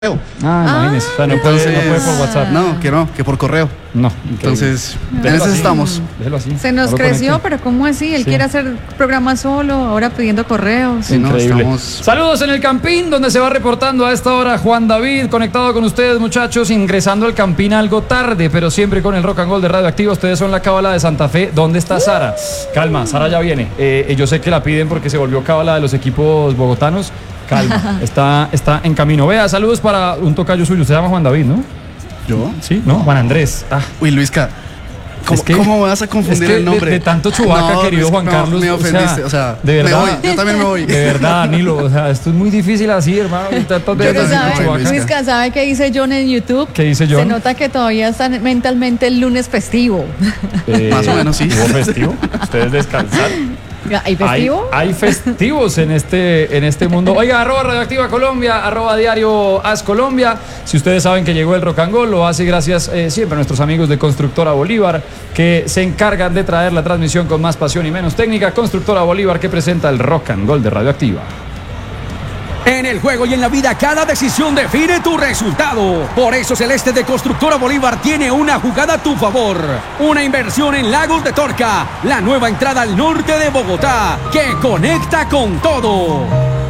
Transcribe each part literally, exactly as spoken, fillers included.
Ah, imagínese. O sea, no, Entonces, puede, no puede por WhatsApp. No, que no, que por correo. No. Entonces, en Déjelo eso así, estamos. Déjelo así. Se nos No lo creció, conecte. pero ¿cómo así? Él Sí. quiere hacer programa solo, ahora pidiendo correos. Sí, no, Increíble. estamos- Saludos en el Campín, donde se va reportando a esta hora Juan David, conectado con ustedes, muchachos, ingresando al Campín algo tarde, pero siempre con el Rock and Roll de Radioactiva. Ustedes son la cábala de Santa Fe. ¿Dónde está Sara? Calma, Sara ya viene. Eh, yo sé que la piden porque se volvió cábala de los equipos bogotanos. Calma, está, está en camino. Vea, saludos para un tocayo suyo. Usted se llama Juan David, ¿no? ¿Yo? Sí, ¿no? Juan Andrés. Ah. Uy, Luisca, ¿cómo, Es que- cómo vas a confundir es que el nombre? De, de tanto Chubaca, No, querido Luisca, Juan no, Carlos. me ofendiste, o sea, de verdad. me voy, yo también me voy. De verdad, Nilo, o sea, esto es muy difícil así, hermano. Tantas Yo veces Pero también con sabe, soy Chewbacca. Luisca. Luisca, ¿sabe qué dice John en YouTube? ¿Qué dice John? Se nota que todavía están mentalmente el lunes festivo. Eh, Más o menos, sí. ¿Hubo festivo? ¿Ustedes descansan? ¿Hay festivo? Hay, hay festivos en este, en este mundo. Oiga, arroba Radioactiva Colombia, arroba diario As Colombia. Si ustedes saben que llegó el Rock and Roll, lo hace gracias eh, siempre a nuestros amigos de Constructora Bolívar, que se encargan de traer la transmisión con más pasión y menos técnica. Constructora Bolívar, que presenta el Rock and Roll de Radioactiva. En el juego y en la vida, cada decisión define tu resultado. Por eso Celeste de Constructora Bolívar tiene una jugada a tu favor. Una inversión en Lagos de Torca, la nueva entrada al norte de Bogotá, que conecta con todo.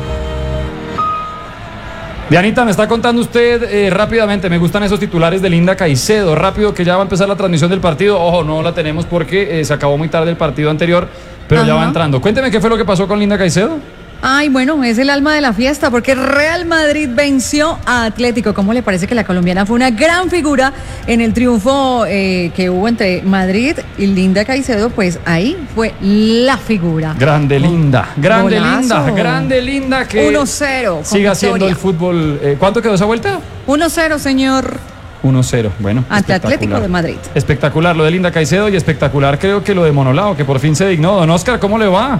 Dianita, me está contando usted eh, rápidamente, me gustan esos titulares de Linda Caicedo, rápido que ya va a empezar la transmisión del partido. Ojo, no la tenemos porque eh, se acabó muy tarde el partido anterior, pero ya Ajá. va entrando. Cuénteme qué fue lo que pasó con Linda Caicedo. Ay, bueno, es el alma de la fiesta porque Real Madrid venció a Atlético. ¿Cómo le parece que la colombiana fue una gran figura en el triunfo eh, que hubo entre Madrid y Linda Caicedo? Pues ahí fue la figura. Grande Linda, grande Golazo. Linda, grande Linda que uno cero. con siga haciendo el victoria. fútbol. Eh, ¿Cuánto quedó esa vuelta? uno cero, señor. uno cero, bueno. Ante espectacular. Atlético de Madrid. Espectacular lo de Linda Caicedo y espectacular creo que lo de Monolao, que por fin se dignó. Don Oscar, ¿cómo le va?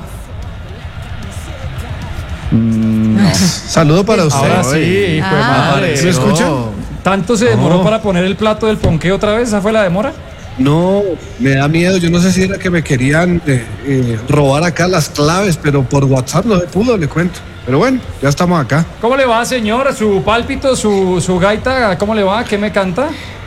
Saludo para usted. Ahora sí, hijo de Ah, madre. ¿sí ¿Me escuchan? ¿Tanto se demoró No. para poner el plato del ponqué otra vez? ¿Esa fue la demora? No, me da miedo. Yo no sé si era que me querían eh, eh, robar acá las claves, pero por WhatsApp no se pudo, le cuento. Pero bueno, ya estamos acá. ¿Cómo le va, señor? ¿Su pálpito, su, su gaita, cómo le va? ¿Qué me canta?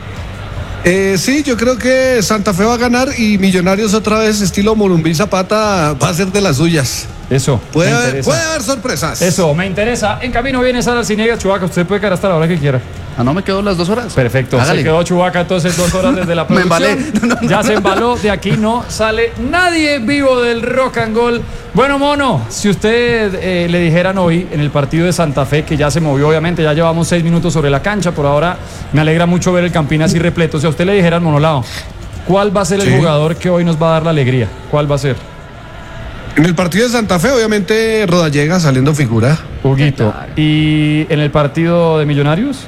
Eh, sí, yo creo que Santa Fe va a ganar y Millonarios otra vez, estilo Morumbí Zapata, va a ser de las suyas. Eso, Puede, me haber, interesa. puede haber sorpresas. Eso, me interesa. En camino viene Sara Ciniegas, Chubaca. Usted puede quedar hasta la hora que quiera. Ah, no me quedo las dos horas. Perfecto. Hágale. Se quedó Chubaca entonces dos horas desde la Me producción. embalé. No, no, Ya no. se embaló. De aquí no sale nadie vivo del Rock and Roll. Bueno, mono, si usted eh, le dijeran hoy en el partido de Santa Fe, que ya se movió, obviamente, ya llevamos seis minutos sobre la cancha, por ahora me alegra mucho ver el Campín así repleto. Si a usted le dijeran, Monolao, ¿cuál va a ser el Sí. jugador que hoy nos va a dar la alegría? ¿Cuál va a ser? En el partido de Santa Fe, obviamente, Rodallega saliendo figura. Huguito. ¿Y en el partido de Millonarios?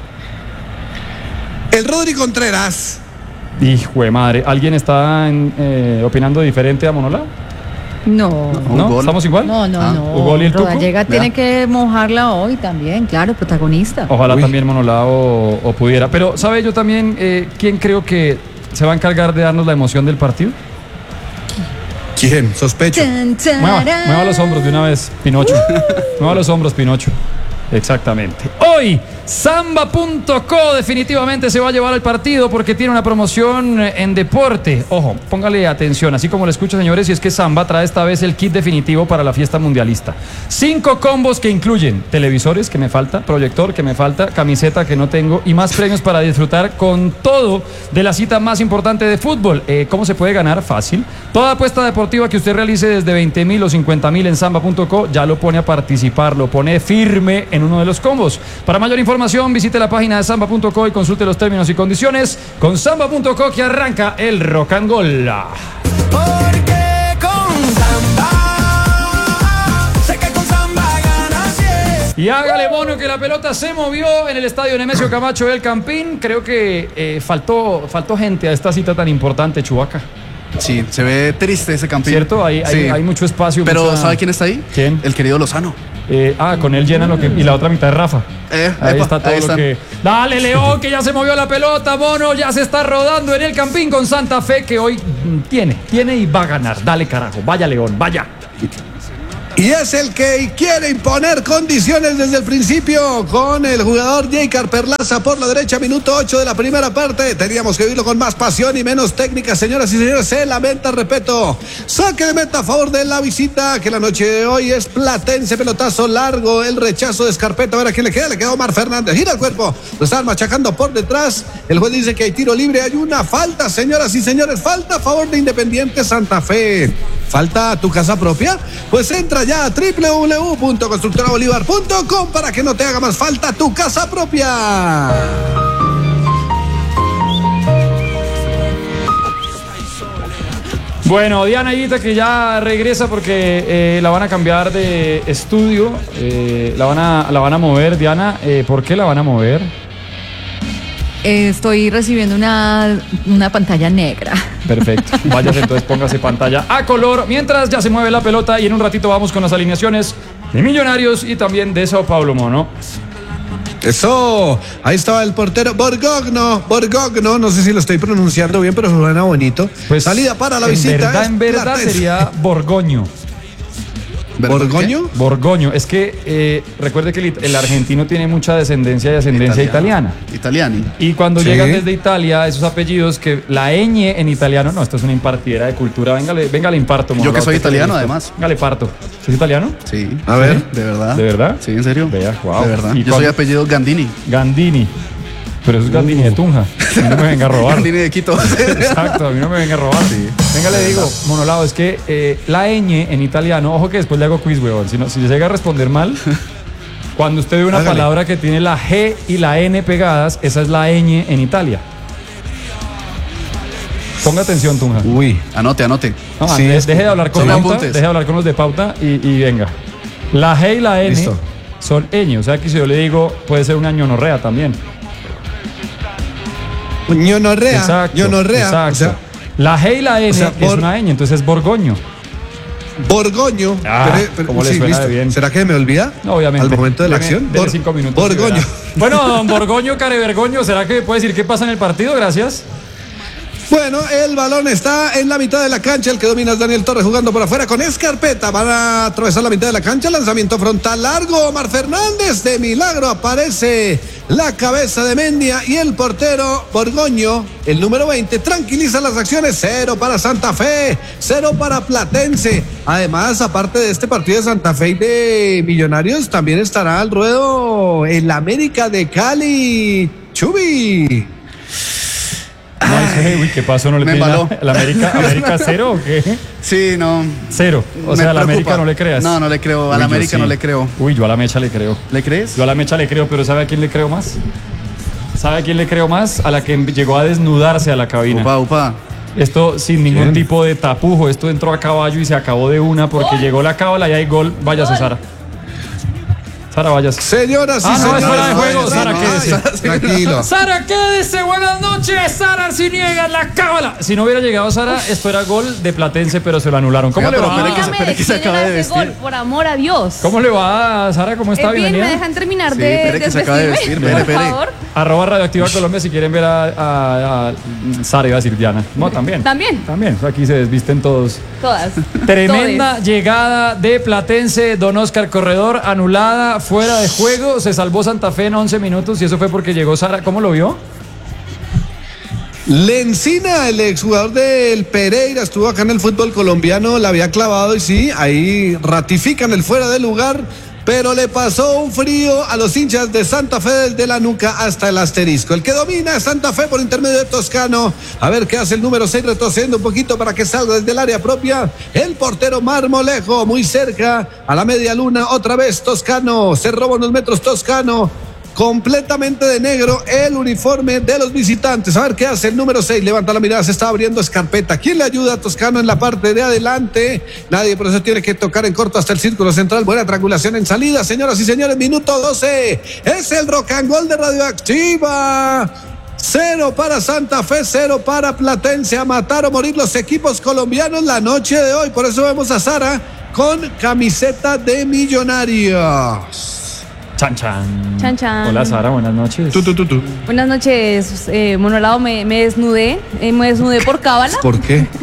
El Rodri Contreras. Hijo de madre, ¿alguien está en, eh, opinando diferente a Monolao? No. Un ¿No? gol. ¿Estamos igual? No, no, Ah, no. ¿Hugo y el Tuco? Rodallega tiene Vea. que mojarla hoy también, claro, protagonista. Ojalá Uy. también Monolao o, o pudiera. Pero, ¿sabe yo también eh, quién creo que se va a encargar de darnos la emoción del partido? ¿Quién? Sospecho. Tan, tarán. Mueva, mueva los hombros de una vez, Pinocho. Mueva los hombros, Pinocho. Exactamente. Hoy, Samba punto co definitivamente se va a llevar al partido porque tiene una promoción en deporte. Ojo, póngale atención, así como lo escucho, señores, y es que Samba trae esta vez el kit definitivo para la fiesta mundialista. Cinco combos que incluyen televisores, que me falta, proyector, que me falta, camiseta, que no tengo, y más premios para disfrutar con todo de la cita más importante de fútbol. Eh, ¿Cómo se puede ganar? Fácil. Toda apuesta deportiva que usted realice desde veinte mil o cincuenta mil en Samba punto co ya lo pone a participar, lo pone firme en uno de los combos. Para mayor información, visite la página de Samba punto co y consulte los términos y condiciones. Con Samba punto co que arranca el Rock and Roll. Porque con Samba, sé que con Samba ganas bien. Y hágale, mono, que la pelota se movió en el estadio Nemesio Camacho del Campín. Creo que eh, faltó, faltó gente a esta cita tan importante, Chubaca. Sí, se ve triste ese Campín. ¿Cierto? Hay, hay, Sí. hay mucho espacio. Pero mucha- ¿sabe quién está ahí? ¿Quién? El querido Lozano. Eh, ah, con él llenan lo que. Y la otra mitad es Rafa. Eh, Ahí epa, está todo ahí lo están. que. Dale, León, que ya se movió la pelota, mono, ya se está rodando en el Campín con Santa Fe, que hoy mm, tiene, tiene y va a ganar. Dale, carajo, vaya, León, vaya. Y es el que quiere imponer condiciones desde el principio con el jugador Jaycar Perlaza por la derecha, minuto ocho de la primera parte. Teníamos que vivirlo con más pasión y menos técnica, señoras y señores. Se lamenta, respeto. Saque de meta a favor de la visita, que la noche de hoy es Platense. Pelotazo largo, el rechazo de Scarpetta. A ver a quién le queda. Le quedó Omar Fernández. Gira el cuerpo. Lo están machacando por detrás. El juez dice que hay tiro libre. Hay una falta, señoras y señores. Falta a favor de Independiente Santa Fe. ¿Falta tu casa propia? Pues entra ya a doble u doble u doble u punto constructora bolívar punto com para que no te haga más falta tu casa propia. Bueno, Diana Higuita, que ya regresa porque eh, la van a cambiar de estudio, eh, la, van a, la van a mover. Diana, eh, ¿por qué la van a mover? Eh, estoy recibiendo una, una pantalla negra. Perfecto, váyase entonces, póngase pantalla a color, mientras ya se mueve la pelota y en un ratito vamos con las alineaciones de Millonarios y también de Sao Paulo, Mono. Eso, ahí estaba el portero Borgogno, Borgogno, no sé si lo estoy pronunciando bien, pero suena bonito. Pues salida para la en visita. Verdad, en verdad Platense. sería Borgoño. ¿Borgoño? Borgoño, es que eh, recuerde que el, el argentino tiene mucha descendencia y ascendencia italiana. Italiani. Y cuando Sí. llegan desde Italia, esos apellidos que la ñ en italiano, no, esto es una impartidera de cultura, venga, le, venga, le imparto. Yo Mono, que soy usted italiano, listo. además. Venga, le parto. ¿Sos italiano? Sí. A ver. ¿De verdad? ¿De verdad? Sí, en serio. Vea, wow. De verdad. ¿Y Yo soy cuándo? apellido Gandini. Gandini. Pero eso es Gandini de Tunja. A mí no me venga a robar. Gandini de Quito. Exacto, a mí no me venga a robar. Venga, le digo, Monolado, es que eh, la ñ en italiano, ojo que después le hago quiz, weón. Si, no, si llega a responder mal, cuando usted ve una Hágale. palabra que tiene la G y la N pegadas, esa es la ñ en Italia. Ponga atención, Tunja. Uy. Anote, anote. No, Sí, Andrés, es que deje de hablar con son pauta, apuntes. deje de hablar con los de pauta y, y venga. La G y la N Listo. son ñ, o sea que si yo le digo, puede ser una ñonorrea también. Ñonorrea. Exacto, Ñonorrea. exacto. O sea, La G y la N o sea, es por- una ñ, entonces es Borgoño. Borgoño. Ah, Pero- pero- cómo le sí, suena listo. de bien. ¿Será que me olvida? No, obviamente. Al momento de la Deme- acción. deme Bor- cinco minutos. Borgoño. y verá. Bueno, don Borgoño, Carevergoño, ¿será que puede decir qué pasa en el partido? Gracias. Bueno, el balón está en la mitad de la cancha. El que domina es Daniel Torres jugando por afuera con Scarpetta. Van a atravesar la mitad de la cancha. Lanzamiento frontal largo. Omar Fernández de milagro aparece la cabeza de Mendia y el portero Borgoño, el número veinte, tranquiliza las acciones. Cero para Santa Fe, cero para Platense. Además, aparte de este partido de Santa Fe y de Millonarios, también estará al ruedo el América de Cali. Chubi. No, dice, uy, ¿qué pasó? ¿No le Me tiene embaló. la, la América, América cero o qué? Sí, no. Cero. O Me sea, a la preocupa. América no le creas. No, no le creo. A Uy, la yo América sí. no le creo. Uy, yo a la mecha le creo. ¿Le crees? Yo a la mecha le creo, pero ¿sabe a quién le creo más? ¿Sabe a quién le creo más? A la que llegó a desnudarse a la cabina. Upa, upa. Esto sin ningún ¿Quién? tipo de tapujo. Esto entró a caballo y se acabó de una porque llegó la cábala y hay gol. Váyase, Sara. Sara, váyase. Señoras y Ah, no, señores. es fuera de juego, Sara, Ay, quédese. Tranquilo. Sara, quédese, buenas noches. Sara Arciniega, la cábala. Si no hubiera llegado Sara, esto era gol de Platense, pero se lo anularon. ¿Cómo Oiga, le pero va? espere que se- Dígame, espere que se ¿quién acaba era de ese vestir. gol? Por amor a Dios. ¿Cómo le va, Sara? ¿Cómo está? Eh, bien, Bienvenida. ¿me dejan terminar Sí, de espere que se acaba de desvestirme, vestir, por espere, espere. favor? Arroba Radioactiva Colombia si quieren ver a, a- a Sara, iba a decir Diana. No, también. ¿También? También. Aquí se desvisten todos. Todas. Tremenda Todes. llegada de Platense, don Oscar Corredor, anulada, fuera de juego. Se salvó Santa Fe en once minutos y eso fue porque llegó Sara. ¿Cómo lo vio? Lencina, el exjugador del Pereira, estuvo acá en el fútbol colombiano, la había clavado y sí, ahí ratifican el fuera de lugar, pero le pasó un frío a los hinchas de Santa Fe desde la nuca hasta el asterisco. El que domina es Santa Fe por intermedio de Toscano. A ver qué hace el número seis, retrocediendo un poquito para que salga desde el área propia. El portero Marmolejo, muy cerca a la media luna, otra vez Toscano, se roba unos metros Toscano. Completamente de negro el uniforme de los visitantes. A ver qué hace el número seis. Levanta la mirada, se está abriendo Scarpetta. ¿Quién le ayuda a Toscano en la parte de adelante? Nadie, por eso tiene que tocar en corto hasta el círculo central. Buena triangulación en salida, señoras y señores. Minuto doce. Es el rock and roll de Radioactiva. Cero para Santa Fe, cero para Platense. A matar o morir los equipos colombianos la noche de hoy. Por eso vemos a Sara con camiseta de Millonarios. Chan, chan. Chan, chan. Hola, Sara, buenas noches. Tú, tú, tú, tú. Buenas noches, eh, Monolado, me, me desnudé, eh, me desnudé por cábala. ¿Por qué?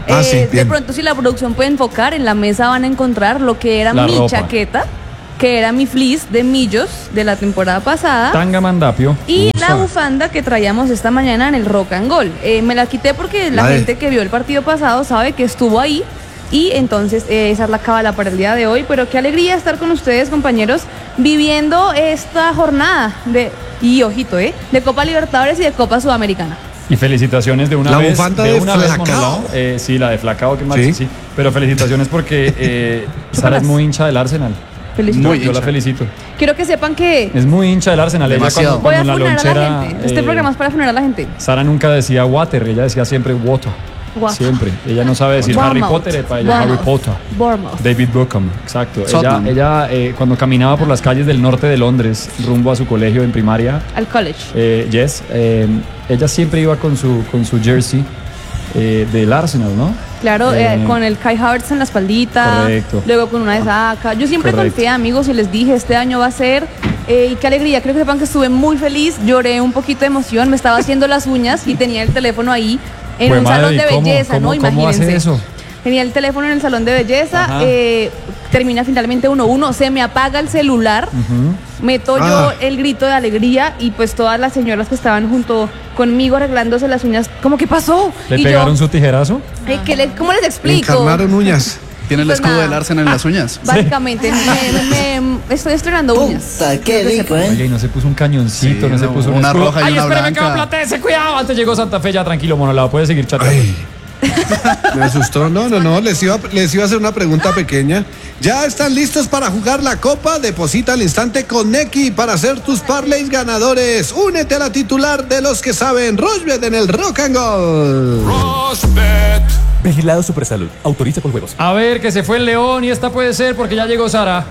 Ah, Eh, sí, de bien. pronto, si la producción puede enfocar, en la mesa van a encontrar lo que era La mi ropa. chaqueta, que era mi fleece de Millos de la temporada pasada. Tanga Mandapio. Y la Ufa. bufanda que traíamos esta mañana en el Rock and Roll. Eh, me la quité porque la La de- gente que vio el partido pasado sabe que estuvo ahí. Y entonces eh, esa es la cábala para el día de hoy. Pero qué alegría estar con ustedes, compañeros, viviendo esta jornada de, y ojito, eh, de Copa Libertadores y de Copa Sudamericana. Y felicitaciones de una La vez. bufanda de una vez, Flacao. Monolao. Eh, sí, la de Flacao, que más sí. Sí. sí. Pero felicitaciones porque eh, Sara es muy hincha del Arsenal. Felicidades. Muy Yo la hincha. felicito. Quiero que sepan que Es muy hincha del Arsenal. Ella Demasiado. cuando, voy a cuando en la funar a la lonchera. gente. Este eh, programa es para funar a la gente. Sara nunca decía water, ella decía siempre water. Water. Siempre. Ella no sabe decir Harry Bournemouth. Potter, para ella Harry Bournemouth. Potter. Bournemouth. David Beckham, exacto. Ella, Tottenham. ella eh, cuando caminaba por las calles del norte de Londres, rumbo a su colegio en primaria, Al college. eh, Jess, eh, ella siempre iba con su, con su jersey eh, del Arsenal, ¿no? Claro, Eh, eh, con el Kai Havertz en la espaldita, Correcto. luego con una de saca. Yo siempre Correcto. confié, amigos, y les dije, este año va a ser, eh, y qué alegría, creo que sepan que estuve muy feliz, lloré un poquito de emoción, me estaba haciendo las uñas y tenía el teléfono ahí en Jue un madre, salón de ¿y cómo- belleza, cómo- ¿no? cómo hace Imagínense. eso? Tenía el teléfono en el salón de belleza, Ajá. eh, termina finalmente uno uno, se me apaga el celular, meto yo Ah. el grito de alegría y pues todas las señoras que estaban junto conmigo arreglándose las uñas, como ¿qué pasó? ¿Le Y yo, pegaron su tijerazo? eh, ¿qué le- ¿cómo les explico? Encarnaron uñas. Tiene el Pues escudo nada. del Arsenal en las uñas. Básicamente, me, me- estoy estrenando uñas. qué rico, ¿eh? Oye, y no se puso un cañoncito, Sí, no se no, puso un una escudo. roja y Ay, una espéreme que va a blanca. platearse, cuidado. Antes llegó Santa Fe, ya tranquilo, Monolao, puede seguir chateando. Ay. Me asustó. No, no, no. Les iba, les iba a hacer una pregunta pequeña. ¿Ya están listos para jugar la copa? Deposita al instante con Nequi para hacer tus parlays ganadores. Únete a la titular de los que saben. Rochbet en el Rock and Roll. Rosbet. Vigilado Supersalud. Autoriza con huevos. A ver, que se fue el León y esta puede ser porque ya llegó Sara.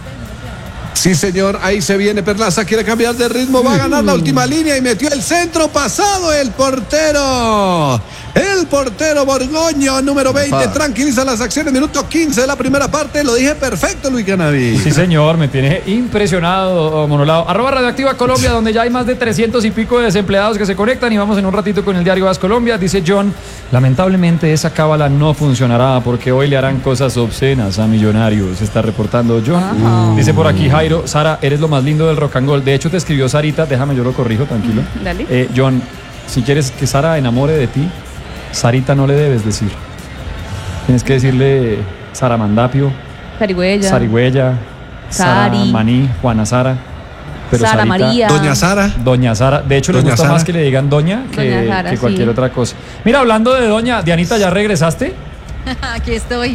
Sí, señor, ahí se viene Perlaza, quiere cambiar de ritmo, va a ganar la última línea y metió el centro pasado el portero. El portero Borgoño, número veinte, Opa. tranquiliza las acciones, minuto quince de la primera parte, lo dije perfecto, Luis Canavi. Sí, señor, me tiene impresionado, Monolao. Arroba Radioactiva Colombia, donde ya hay más de trescientos y pico de desempleados que se conectan y vamos en un ratito con el diario As Colombia. Dice John, lamentablemente esa cábala no funcionará porque hoy le harán cosas obscenas a Millonarios, está reportando John. Dice por aquí Jairo, Sara, eres lo más lindo del rock and roll. De hecho te escribió Sarita, déjame yo lo corrijo, tranquilo. Dale. Eh, John, si quieres que Sara enamore de ti, Sarita no le debes decir. Tienes que decirle Sara Mandapio, Zarigüeya. Sarigüeya, Sara Sari. Maní, Juana Sara. Pero Sara Sarita- María. Doña Sara. Doña Sara. De hecho, les Doña gusta Sara. más que le digan doña que, Doña Sara, que cualquier sí. otra cosa. Mira, hablando de doña, Dianita, ¿ya regresaste? Aquí estoy.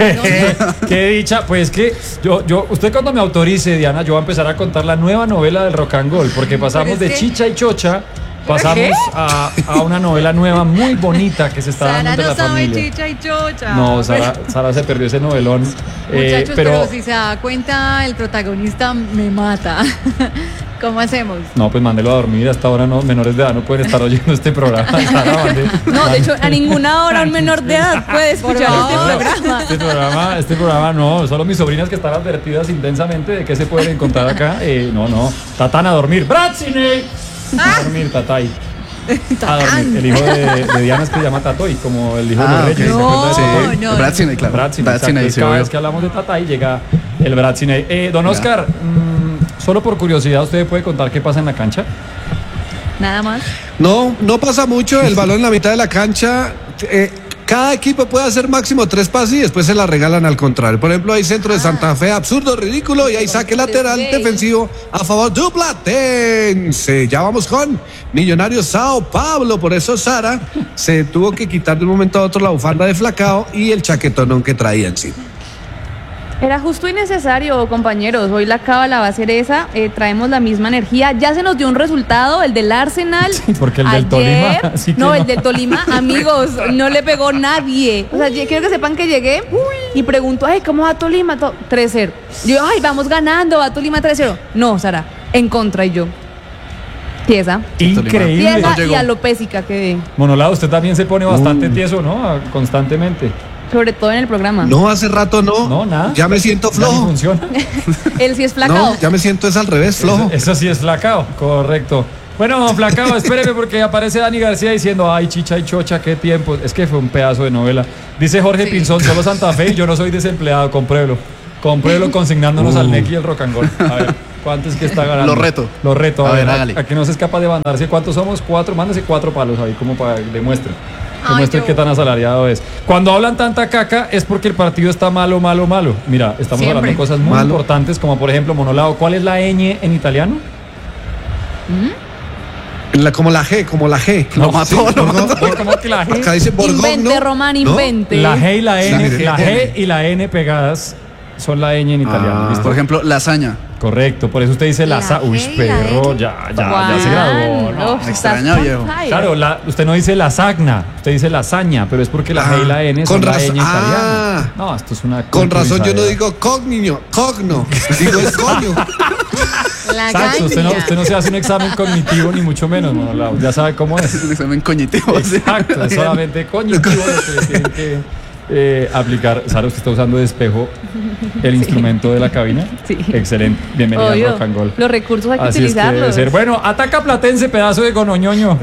Qué dicha, pues que yo, yo, usted cuando me autorice, Diana, yo voy a empezar a contar la nueva novela del rock and roll, porque pasamos Pero es de que- Chicha y Chocha, pasamos a, a una novela nueva muy bonita que se está dando Sara entre no la sabe familia. chicha y chocha. No, Sara, Sara se perdió ese novelón. Eh, Muchachos, pero... si se da cuenta, el protagonista me mata. ¿Cómo hacemos? No, pues mándelo a dormir. Hasta ahora no, menores de edad no pueden estar oyendo este programa. Sara, mande- No, de hecho, a ninguna hora un menor de edad puede escuchar Por este favor. programa. Este programa, este programa no, solo mis sobrinas que están advertidas intensamente de que se pueden encontrar acá. Eh, no, no. Tatán a dormir. ¡Bratzine! A dormir, Tatay. A dormir. El hijo de, de Diana es que se llama Tatoy, como el hijo de Ah, los ok. reyes. ¿se acuerda de No, Tatoy? no, no. Bratzine, claro. Bratzine, Bratzine, exacto. sí, Cada obvio. vez que hablamos de Tatay llega el Bratzine. Eh, don Oscar, mm, solo por curiosidad, ¿usted puede contar qué pasa en la cancha? Nada más. No, no pasa mucho, el balón en la mitad de la cancha. eh, cada equipo puede hacer máximo tres pases y después se la regalan al contrario. Por ejemplo, hay centro de Santa Fe, absurdo, ridículo, y hay saque lateral defensivo a favor de Platense. Ya vamos con Millonarios Sao Paulo. Por eso Sara se tuvo que quitar de un momento a otro la bufanda de Flacao y el chaquetón que traía encima. Era justo y necesario, compañeros. Hoy la cábala va a ser esa. Eh, traemos la misma energía. Ya se nos dio un resultado, el del Arsenal. Sí, porque el del Ayer- Tolima, sí que no, no. el del Tolima, amigos, no le pegó nadie. O sea, yo quiero que sepan que llegué y pregunto, ay, ¿cómo va Tolima? To- tres cero. Yo, ay, vamos ganando, va Tolima tres cero. No, Sara, en contra y yo. Tiesa. Increíble. Tiesa No llegó. y alopésica quedé. Monolado, usted también se pone bastante Uh. tieso, ¿no? Constantemente. Sobre todo en el programa. No, hace rato no. No, nada. Ya me siento Ya ni flojo. funciona. Él sí es flacado. No, ya me siento es al revés, flojo. Eso, eso sí es flacao, correcto. Bueno, don Flacao, espéreme porque aparece Dani García diciendo, ay, chicha y chocha, qué tiempo. Es que fue un pedazo de novela. Dice Jorge Sí. Pinzón, solo Santa Fe y yo no soy desempleado, compruébelo. Compruébelo consignándonos al N E C y el Rock and Roll. A ver, ¿cuánto es que está ganando? Lo reto. Lo reto, a, A ver, ver, a, hágale. a que no se es capaz de mandarse. ¿Cuántos somos? Cuatro, mándese cuatro palos ahí, como para que demuestre. Ay, Demuestre yo. qué tan asalariado es. Cuando hablan tanta caca es porque el partido está malo, malo, malo. Mira, estamos Siempre. hablando de cosas muy Malo. importantes, como por ejemplo, monolado. ¿Cuál es la ñ en italiano? La- como la G, como la G. Lo mató, lo Borgo- mató. ¿Cómo que la G? Acá dice Borgogno. Invente, Román, ¿no? invente. La G y la N, Sí. la G y la N pegadas son la ñ en italiano. Ah. ¿listo? Por ejemplo, lasaña. Correcto, por eso usted dice la La sa. G Uy, y la perro, N. ya, ya, ya Juan, se graduó. no. uf, me estás extraña, on viejo. fire. Claro, la- usted no dice lasaña, usted dice lasaña, pero es porque la G y la N Ah, son con la razón. ñ italiana. Ah. No, esto es una. Con razón yo no culturizadera. digo cogniño, cogno. Digo es coño. La Exacto, usted no, caña. usted no se hace un examen cognitivo ni mucho menos, Monolao, ya sabe cómo es. Es un examen cognitivo. sí. Exacto, es solamente cognitivo lo que le tienen que eh, aplicar. Sara, usted está usando de espejo el instrumento de la cabina. Sí. Excelente, bienvenida Obvio. al Rock and Roll. Los recursos hay que Así es que debe utilizarlos. ser. Bueno, ataca Platense, pedazo de gonoñoño.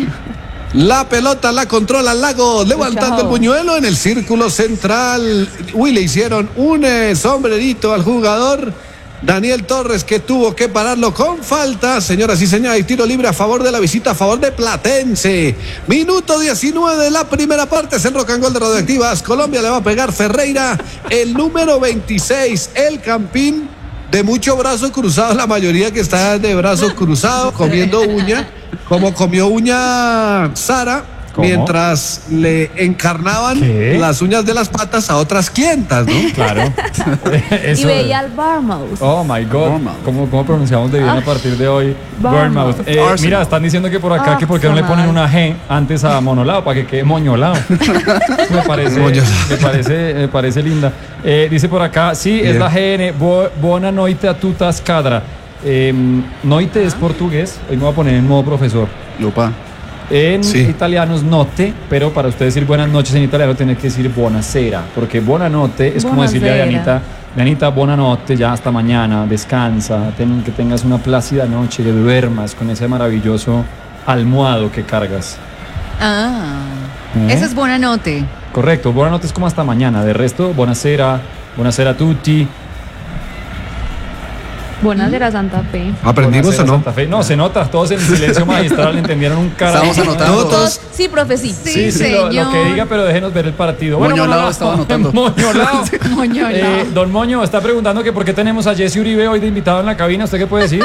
La pelota la controla Lagos, levantando Chao. el buñuelo en el círculo central. Uy, le hicieron un eh, sombrerito al jugador Daniel Torres, que tuvo que pararlo con falta. Señoras y señores, y tiro libre a favor de la visita, a favor de Platense. Minuto diecinueve de la primera parte. Es el Rock and Roll de Radioactivas. Colombia le va a pegar Ferreira, el número veintiséis, el Campín. De mucho brazo cruzado, la mayoría que está de brazo cruzado, comiendo uña, como comió uña Sara, ¿Cómo? mientras le encarnaban ¿Qué? las uñas de las patas a otras clientas, ¿no? Claro. Y Eso- veía al Barmouth. Oh my God. Bournemouth. ¿Cómo, cómo pronunciamos de bien a partir de hoy? Bournemouth. Bournemouth. Eh, Arsenal. mira, están diciendo que por acá, que por qué no le ponen una G antes a monolao para que quede moñolao. me parece, Moñolao. me parece, me parece linda. Eh, dice por acá, sí, es Bien. la G N. Bo, buona noite a tuta escadra. Eh, noite es portugués. Hoy me voy a poner en modo profesor. Lupa. En Sí. italiano es notte, pero para usted decir buenas noches en italiano tiene que decir buonasera, porque buonanotte es como decirle a Buonasera. Dianita, Dianita, buonanotte, ya hasta mañana, descansa, ten- que tengas una plácida noche, que duermas con ese maravilloso almohado que cargas. Ah, ¿Eh? esa es buena note. Correcto, buonanotte es como hasta mañana, de resto, buonasera, buonasera a tutti. Buenas de la Santa Fe. ¿Aprendimos buonasera o no? Santa Fe. No, se nota, todos en silencio magistral entendieron un carajo. Estamos anotando. Todos. Sí, profe, sí. Sí, Sí, sí, lo, lo señor. que diga, pero déjenos ver el partido. Moñolao Monolao, estaba anotando. Moñolao. Moñolao. Eh, don Moño está preguntando que por qué tenemos a Jesse Uribe hoy de invitado en la cabina. ¿Usted qué puede decir?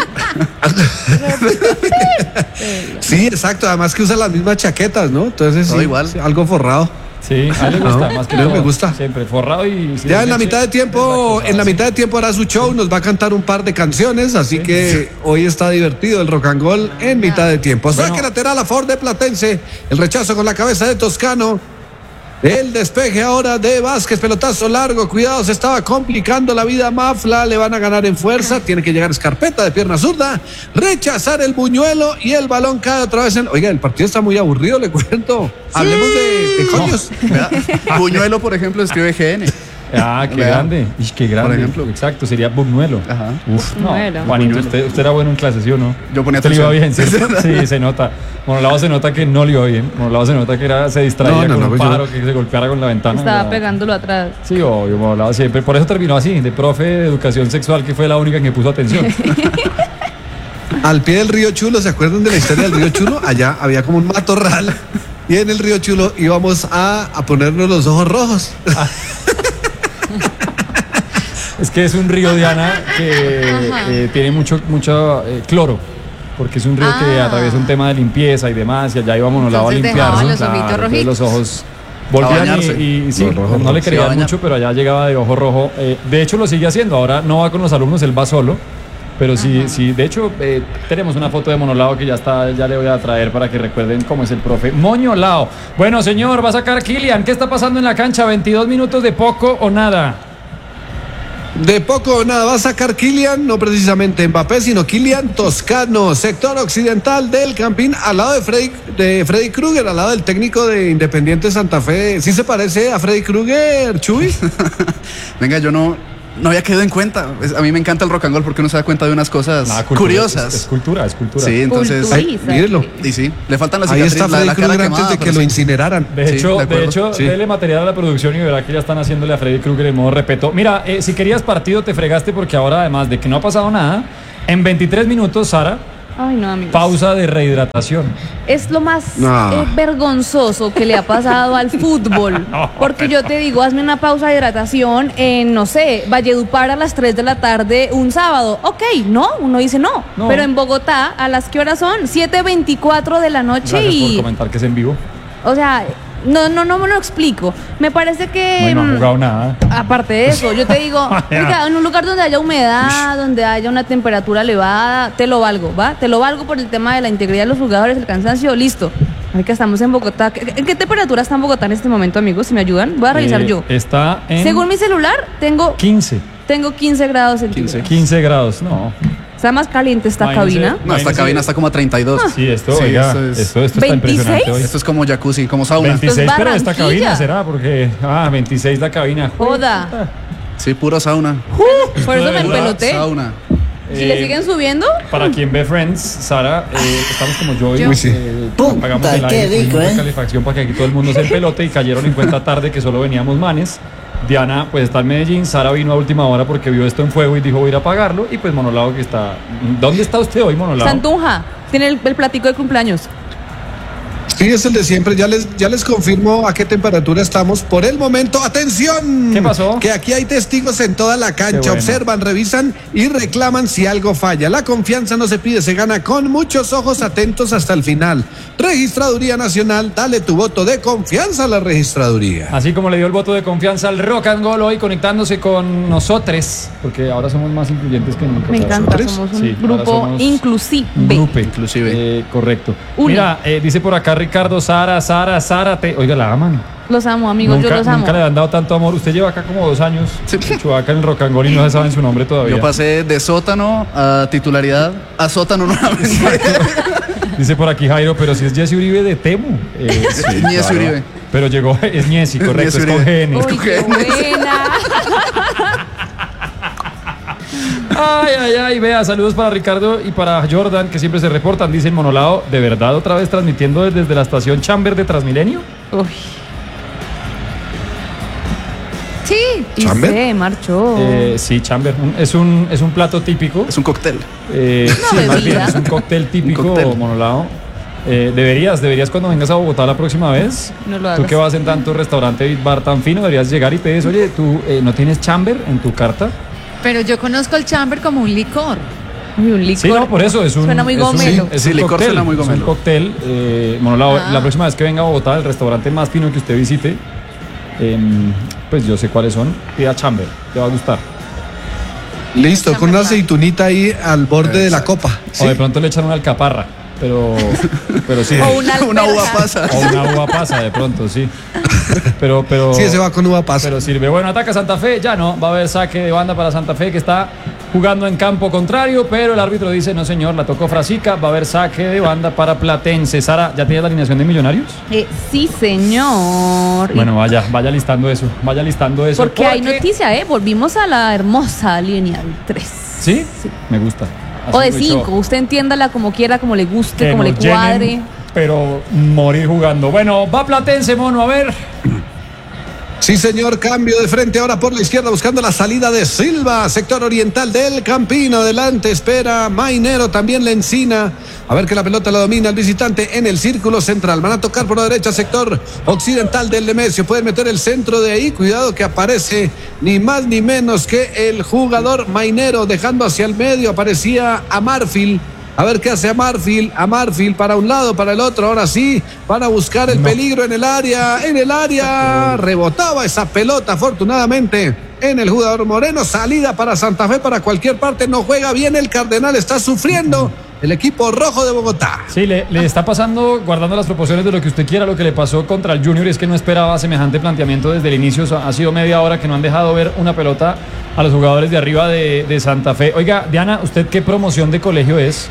Sí, exacto. Además que usa las mismas chaquetas, ¿no? Entonces Todo sí, igual. sí, algo forrado. Sí, a él le gusta, No, más que a él todo. me gusta. Siempre forrado y... sí, Ya en la sí, mitad de tiempo, exacto, en la sí. mitad de tiempo hará su show, nos va a cantar un par de canciones, así que hoy está divertido el rock and roll en mitad de tiempo. Saque Bueno. lateral a favor de Platense, el rechazo con la cabeza de Toscano. El despeje ahora de Vázquez, pelotazo largo, cuidado, se estaba complicando la vida a Mafla, le van a ganar en fuerza, tiene que llegar Escarpeta de pierna zurda, rechazar el buñuelo y el balón cae otra vez en... Oiga, el partido está muy aburrido, le cuento. Hablemos de, de coños. Vea, Buñuelo, por ejemplo, escribe G N. Ah, qué Vea. grande. Y qué grande. Por ejemplo. Exacto, sería Buñuelo. Ajá. Uf, no. Buñuelo. Juanito, Buñuelo. usted, usted era bueno en clase, ¿sí o no? Yo ponía Usted le iba bien, atención. ¿cierto? Sí, se nota. Monolao se nota que no le iba bien. Monolao se nota que era, se distraía No, no, con no, un yo- paro, que se golpeara con la ventana. Estaba Era- pegándolo atrás. Sí, obvio, Monolao siempre. Por eso terminó así, de profe de educación sexual, que fue la única que puso atención. Al pie del río Chulo, ¿se acuerdan de la historia del río Chulo? Allá había como un matorral y en el río Chulo íbamos a, a ponernos los ojos rojos. Es que es un río, Diana, que eh, tiene mucho, mucho eh, cloro. Porque es un río que Ah. atraviesa un tema de limpieza y demás. Y allá íbamos Monolao a Entonces limpiarse. dejaban los ojitos entonces rojitos. los ojos volvían bañarse. y, y sí, Los rojos no le rojos. Se creían iba a mucho, pero allá llegaba de ojo rojo. Eh, de hecho, lo sigue haciendo. Ahora no va con los alumnos, él va solo. Pero sí, sí, de hecho, eh, tenemos una foto de Monolao que ya está, ya le voy a traer para que recuerden cómo es el profe. Moñolao. Bueno, señor, va a sacar Kylian. ¿Qué está pasando en la cancha? ¿veintidós minutos de poco o nada? De poco o nada va a sacar Kylian, no precisamente Mbappé, sino Kylian Toscano, sector occidental del Campín, al lado de Freddy, de Freddy Krueger, al lado del técnico de Independiente Santa Fe. ¿Sí se parece a Freddy Krueger, Chuy? Venga, yo no, no había quedado en cuenta. Es- a mí me encanta el rock and roll porque uno se da cuenta de unas cosas Nada, cultura, curiosas. Es, es cultura, es cultura. Sí, entonces. Culturiza. Mírelo. Y sí, le faltan las Ahí cicatrices, está la de Freddy la cara Krueger antes quemada. de que pero lo sí. incineraran. De Sí, hecho, de de, acuerdo. hecho, Sí. dele material a la producción y verá que ya están haciéndole a Freddy Krueger en modo respeto. Mira, eh, si querías partido te fregaste porque ahora además de que no ha pasado nada, en veintitrés minutos, Sara, Ay, no, amigos. pausa de rehidratación. Es lo más No. eh, vergonzoso que le ha pasado al fútbol. Porque yo te digo, hazme una pausa de hidratación en, no sé, Valledupar a las tres de la tarde un sábado. Ok, no, uno dice no. No. Pero en Bogotá, ¿a las qué horas son? siete veinticuatro de la noche Gracias por y... comentar que es en vivo. O sea, no, no, no me lo explico. Me parece que... No, y no han mm, jugado nada. Aparte de eso, yo te digo, oiga, en un lugar donde haya humedad, donde haya una temperatura elevada, te lo valgo, ¿va? Te lo valgo por el tema de la integridad de los jugadores, el cansancio, listo. Ahora que estamos en Bogotá. ¿qué- ¿En qué temperatura está en Bogotá en este momento, amigos? Si me ayudan, voy a revisar Eh, yo. Está en Según mi celular, tengo, quince. tengo quince grados centígrados. quince grados, no. Está más caliente esta Imagínense. cabina. No, esta Imagínese. cabina está como a treinta y dos. Sí, esto, Sí, oiga, eso es- esto, esto está ¿veintiséis? impresionante hoy. Esto es como jacuzzi, como sauna. veintiséis, Esto es pero esta Barranquilla. cabina será porque, ah, veintiséis la cabina. Joda. Sí, puro sauna. Por eso de me verdad, empeloté. Sauna. Si le Eh, siguen subiendo, Para quien ve Friends, Sara, eh, estamos como yo y Yo. Uy, sí. eh, Puta, apagamos el qué aire, rico, pusimos ¿eh? la calefacción para que aquí todo el mundo se empelote y cayeron en cuenta tarde que solo veníamos manes. Diana pues está en Medellín, Sara vino a última hora porque vio esto en fuego y dijo voy a ir a apagarlo y pues Monolao que está... ¿Dónde está usted hoy, Monolao? Santunja, tiene el, el platico de cumpleaños. Sí, es el de siempre. Ya les, ya les confirmo a qué temperatura estamos. Por el momento, ¡atención! ¿Qué pasó? Que aquí hay testigos en toda la Qué cancha. bueno. Observan, revisan y reclaman si algo falla. La confianza no se pide, se gana con muchos ojos atentos hasta el final. Registraduría Nacional, dale tu voto de confianza a la registraduría. Así como le dio el voto de confianza al Rock and Roll hoy conectándose con nosotros, porque ahora somos más incluyentes que nunca. Me ¿sabes? encanta, ¿Nosotros? somos un Sí, ahora grupo somos inclusive. Un grupo, Inclusive. Eh, correcto. Uno. Mira, eh, dice por acá Ricardo, Sara, Sara, Sara, te... Oiga, la aman. Los amo, amigos, nunca, yo los amo. nunca le han dado tanto amor. Usted lleva acá como dos años. Sí. Chubaca en el Rock and Roll y no se saben su nombre todavía. Yo pasé de sótano a titularidad a sótano nuevamente. Dice por aquí Jairo, pero si es Jesse Uribe de Temu. Eh, sí, Ñesi Uribe. Pero llegó, es Ñesi, correcto, Ñesi es con Uribe. G N. Uy, qué buena. Ay, ay, ay, vea, saludos para Ricardo y para Jordan, que siempre se reportan, dicen Monolao, ¿de verdad otra vez transmitiendo desde la estación Chamber de Transmilenio? Uy, Sí. y ¿Chamber? se marchó. Eh, sí, Chamber, un- es, un, es un plato típico. Es un cóctel. Eh, Una sí, más bien, bebida. es un cóctel típico, Un cóctel. Monolao. Eh, deberías, deberías cuando vengas a Bogotá la próxima vez, No lo tú hagas. que vas en tanto restaurante y bar tan fino, deberías llegar y pedir, oye, tú eh, no tienes Chamber en tu carta. Pero yo conozco el chamber como un licor. Uy, un licor. Sí, no, por eso es un. Suena muy es un- gomelo. es Sí, un licor cóctel, suena muy es un gomelo. cóctel. Eh, Monolao, Ah. la próxima vez que venga a Bogotá, el restaurante más fino que usted visite, em, pues yo sé cuáles son. Pida Chamber, te va a gustar. Listo, con una aceitunita ahí al borde de la copa. O de pronto le echan una alcaparra, pero, pero sí. O una Una uva alberja. pasa. O una uva pasa de pronto, sí. Pero, pero. Sí, ese va con uva pasa. Pero sirve. Bueno, ataca Santa Fe, ya no. Va a haber saque de banda para Santa Fe que está jugando en campo contrario, pero el árbitro dice, no señor, la tocó Frasica, va a haber saque de banda para Platense. Sara, ¿ya tienes la alineación de Millonarios? Eh, sí, señor. Bueno, vaya, vaya listando eso, vaya listando eso. Porque hay noticia, ¿eh? Volvimos a la hermosa línea del tres. ¿Sí? Me gusta. O de Así muy cinco. show. Usted entiéndala como quiera, como le guste, Que como le nos llenen, cuadre. pero morir jugando. Bueno, va Platense, mono, a ver. Sí, señor, cambio de frente ahora por la izquierda buscando la salida de Silva, sector oriental del Campino, adelante espera Mainero, también la Encina, a ver que la pelota la domina el visitante en el círculo central, van a tocar por la derecha sector occidental del Nemesio, pueden meter el centro de ahí, cuidado que aparece ni más ni menos que el jugador Mainero, dejando hacia el medio, aparecía Amarfil. A ver qué hace Amarfil, Amarfil para un lado, para el otro, ahora sí, van a buscar el peligro en el área, en el área, rebotaba esa pelota afortunadamente en el jugador Moreno, salida para Santa Fe, para cualquier parte, no juega bien el Cardenal, está sufriendo el equipo rojo de Bogotá. Sí, le, le está pasando, guardando las proporciones de lo que usted quiera, lo que le pasó contra el Junior, y es que no esperaba semejante planteamiento desde el inicio. Ha sido media hora que no han dejado ver una pelota a los jugadores de arriba de, de Santa Fe. Oiga, Diana, ¿usted qué promoción de colegio es?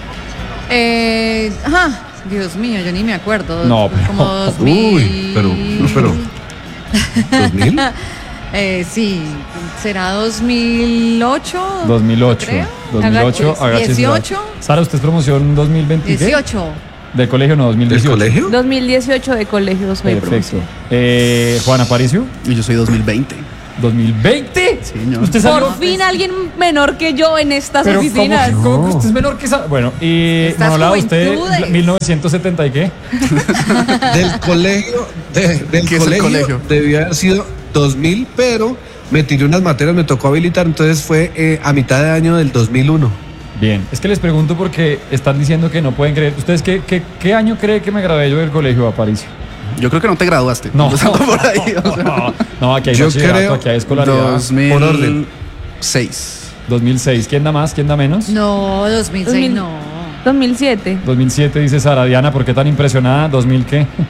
Eh, ajá, Dios mío, yo ni me acuerdo. No, pero- Como dos mil. Uy, pero, no, pero, ¿dos mil? Eh, sí, será dos mil ocho. dos mil ocho. creo. dos mil ocho, Agache- agache, dieciocho. Sara, ¿usted es promoción dos mil veinte? qué? dieciocho. Del colegio, no, dos mil ¿Del dieciocho. colegio? dos mil dieciocho de colegio soy Perfecto. promoción. Eh, Juan Aparicio, Y yo soy dos mil veinte. dos mil veinte. Señor. Usted salió. Por fin alguien menor que yo en estas Pero oficinas. ¿cómo, cómo que usted es menor que esa? Bueno, y Estas Manolao, usted juventudes. mil novecientos setenta y qué? Del colegio, de- del ¿Qué es el colegio, colegio? debió haber sido dos mil, pero me tiré unas materias, me tocó habilitar, entonces fue eh, a mitad de año del dos mil uno. Bien, es que les pregunto porque están diciendo que no pueden creer. ¿Ustedes qué, qué, qué año cree que me gradué yo del colegio, Aparicio? Yo creo que no te graduaste. No. Empezando por ahí. O sea, No, no, aquí hay Yo bachillerato, creo aquí hay escolaridad. dos Por orden. mil seis. dos mil seis, ¿quién da más? ¿Quién da menos? No, dos mil seis dos mil no. dos mil siete. dos mil siete dice Sara. Diana, ¿por qué tan impresionada? ¿dos mil qué?